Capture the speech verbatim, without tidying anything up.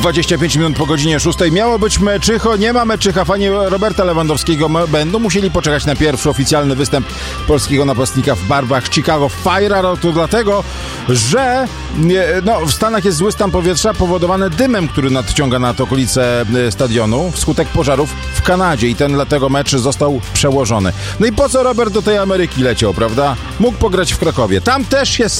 dwadzieścia pięć minut po godzinie szóstej. Miało być meczycho, nie ma meczycha. Fani Roberta Lewandowskiego będą musieli poczekać na pierwszy oficjalny występ polskiego napastnika w barwach Chicago Fire. To dlatego, że no, w Stanach jest zły stan powietrza powodowany dymem, który nadciąga nad okolice stadionu wskutek pożarów w Kanadzie i ten dlatego mecz został przełożony. No i po co Robert do tej Ameryki leciał, prawda? Mógł pograć w Krakowie. Tam też jest